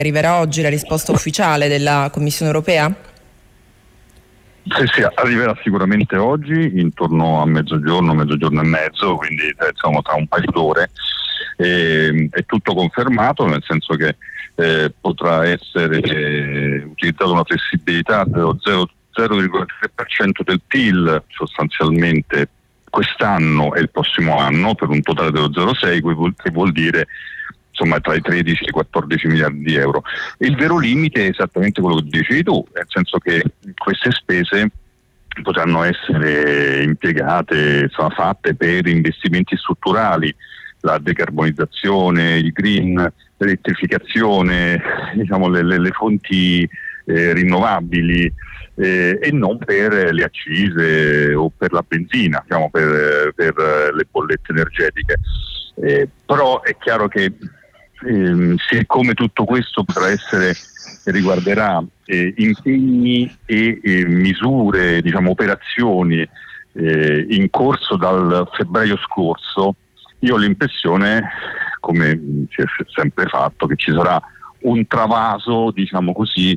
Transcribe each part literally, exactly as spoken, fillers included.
Arriverà oggi la risposta ufficiale della Commissione europea? Sì, sì, arriverà sicuramente oggi, intorno a mezzogiorno, mezzogiorno e mezzo, quindi insomma tra un paio d'ore. E, è tutto confermato, nel senso che eh, potrà essere eh, utilizzata una flessibilità dello zero virgola tre per cento del P I L sostanzialmente quest'anno e il prossimo anno, per un totale dello zero virgola sei, che vuol dire insomma tra i tredici e i quattordici miliardi di euro. E il vero limite è esattamente quello che dicevi tu, nel senso che queste spese potranno essere impiegate, insomma, fatte per investimenti strutturali, la decarbonizzazione, il green, l'elettrificazione, diciamo le, le, le fonti eh, rinnovabili eh, e non per le accise o per la benzina, diciamo, per, per le bollette energetiche. Eh, però è chiaro che eh, siccome tutto questo potrà essere riguarderà eh, impegni e eh, misure, diciamo operazioni eh, in corso dal febbraio scorso, io ho l'impressione, come si è sempre fatto, che ci sarà un travaso, diciamo così,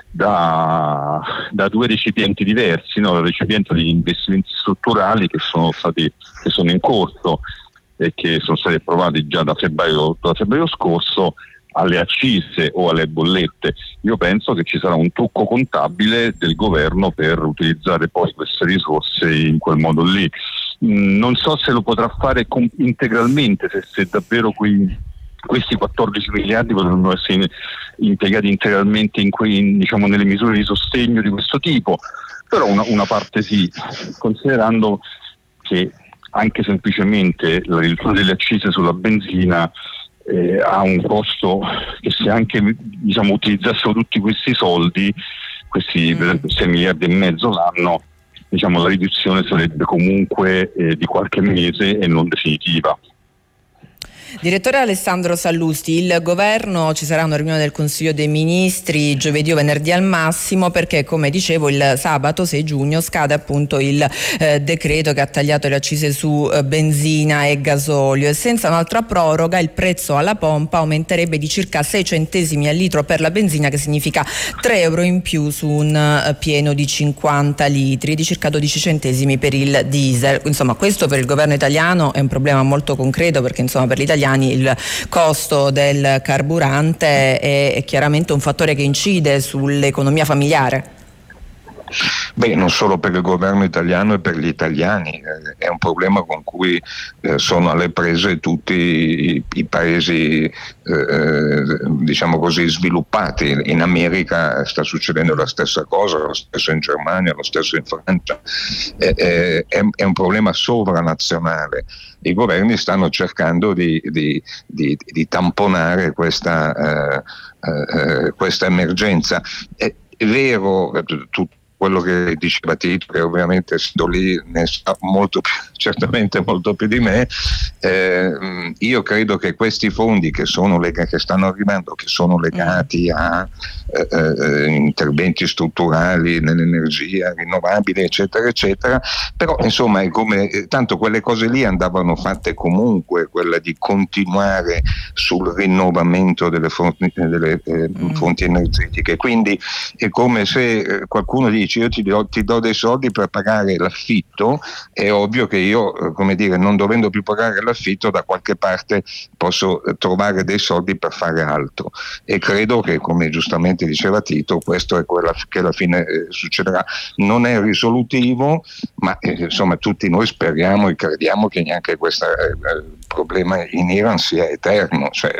da, da due recipienti diversi, no? Il recipiente degli investimenti strutturali che sono stati che sono in corso e che sono stati approvati già da febbraio, da febbraio scorso, alle accise o alle bollette. Io penso che ci sarà un trucco contabile del governo per utilizzare poi queste risorse in quel modo lì. Non so se lo potrà fare com- integralmente, se, se davvero qui, questi quattordici miliardi potranno essere impiegati integralmente in quei, in, diciamo, nelle misure di sostegno di questo tipo, però una, una parte sì, considerando che anche semplicemente la riduzione delle accise sulla benzina eh, ha un costo che se anche diciamo utilizzassero tutti questi soldi, questi mm. per esempio sei miliardi e mezzo l'anno, diciamo la riduzione sarebbe comunque eh, di qualche mese e non definitiva. Direttore Alessandro Sallusti, il governo, ci sarà una riunione del Consiglio dei Ministri giovedì o venerdì al massimo, perché come dicevo il sabato sei giugno scade appunto il eh, decreto che ha tagliato le accise su eh, benzina e gasolio, e senza un'altra proroga il prezzo alla pompa aumenterebbe di circa sei centesimi al litro per la benzina, che significa tre euro in più su un eh, pieno di cinquanta litri, di circa dodici centesimi per il diesel. Insomma, questo per il governo italiano è un problema molto concreto, perché insomma per l'Italia il costo del carburante è chiaramente un fattore che incide sull'economia familiare. Beh, non solo per il governo italiano e per gli italiani, eh, è un problema con cui eh, sono alle prese tutti i, i paesi eh, diciamo così sviluppati. In America sta succedendo la stessa cosa, lo stesso in Germania, lo stesso in Francia. Eh, eh, è, è un problema sovranazionale. I governi stanno cercando di, di, di, di tamponare questa, eh, eh, questa emergenza. È, è vero, tutto quello che diceva Tito, che ovviamente essendo lì ne sa molto più, certamente molto più di me, eh, io credo che questi fondi che sono leg- che stanno arrivando, che sono legati a eh, eh, interventi strutturali nell'energia rinnovabile, eccetera, eccetera, però insomma è come, eh, tanto quelle cose lì andavano fatte comunque, quella di continuare sul rinnovamento delle fonti, delle, eh, mm. fonti energetiche, quindi è come se eh, qualcuno dice io ti do, ti do dei soldi per pagare l'affitto, è ovvio che io, come dire, non dovendo più pagare l'affitto, da qualche parte posso trovare dei soldi per fare altro, e credo che, come giustamente diceva Tito, questo è quello che alla fine eh, succederà. Non è risolutivo, ma eh, insomma tutti noi speriamo e crediamo che neanche questo eh, problema in Iran sia eterno, cioè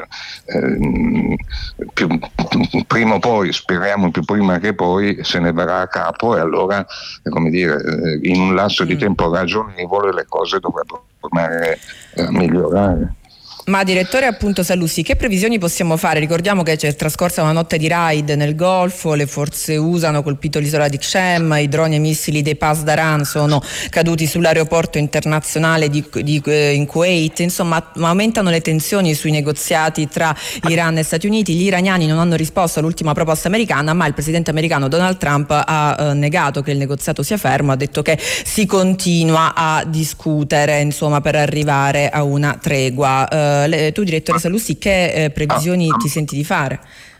eh, più, prima o poi, speriamo più prima che poi, se ne verrà a capo, e allora, come dire, in un lasso di tempo ragionevole le cose dovrebbero tornare a migliorare. Ma direttore appunto Sallusti, che previsioni possiamo fare? Ricordiamo che c'è trascorsa una notte di raid nel Golfo, le forze U S hanno colpito l'isola di Qshem, i droni e missili dei Pasdaran sono caduti sull'aeroporto internazionale di, di, eh, in Kuwait, insomma aumentano le tensioni sui negoziati tra Iran e Stati Uniti. Gli iraniani non hanno risposto all'ultima proposta americana, ma il presidente americano Donald Trump ha eh, negato che il negoziato sia fermo, ha detto che si continua a discutere, insomma, per arrivare a una tregua. Eh, tu direttore Sallusti, che eh, previsioni ti senti di fare?